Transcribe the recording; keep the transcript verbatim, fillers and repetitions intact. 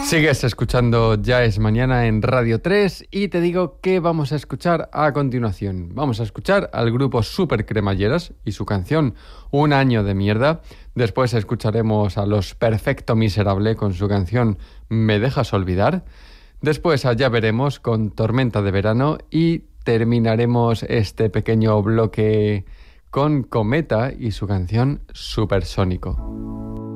Sigues escuchando Ya es Mañana en Radio tres y te digo qué vamos a escuchar a continuación. Vamos a escuchar al grupo Super Cremalleras y su canción Un año de mierda. Después escucharemos a Los Perfecto Miserable con su canción Me dejas olvidar. Después a Ya veremos con Tormenta de verano y terminaremos este pequeño bloque con Cometa y su canción Supersónico.